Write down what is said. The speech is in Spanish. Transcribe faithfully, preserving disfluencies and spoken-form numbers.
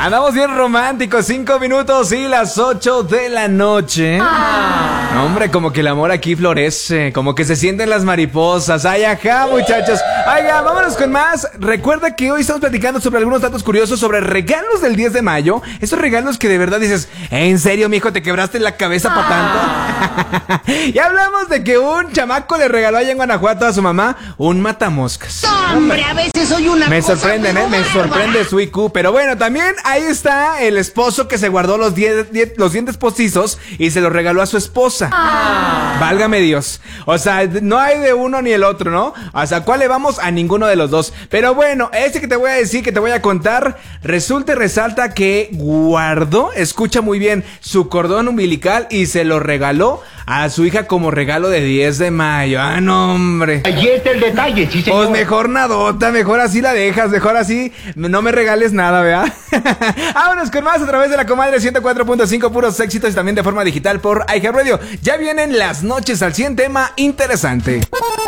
Andamos bien románticos, cinco minutos y las ocho de la noche. Ah. No, hombre, como que el amor aquí florece, como que se sienten las mariposas. Ay, ajá, muchachos. Oiga, vámonos con más. Recuerda que hoy estamos platicando sobre algunos datos curiosos sobre regalos del diez de mayo. Esos regalos que de verdad dices, ¿en serio, mijo, te quebraste la cabeza para tanto? Y hablamos de que un chamaco le regaló allá en Guanajuato a su mamá un matamoscas. Hombre, a veces soy una Me cosa sorprenden, ¿eh? Me sorprende su I Q. Pero bueno, también ahí está el esposo que se guardó los, die die los dientes postizos y se los regaló a su esposa. Ah. Válgame Dios. O sea, no hay de uno ni el otro, ¿no? O sea, ¿cuál le vamos? A ninguno de los dos. Pero bueno, este que te voy a decir, que te voy a contar, resulta y resalta que guardó, escucha muy bien, su cordón umbilical y se lo regaló a su hija como regalo de diez de mayo. Ah, no, hombre. Ahí está el detalle, sí, señor. Pues mejor nadota, mejor así la dejas, mejor así no me regales nada, ¿verdad? Vámonos con más a través de la comadre ciento cuatro punto cinco, puros éxitos y también de forma digital por iHeartRadio. Ya vienen las noches al cien, tema interesante.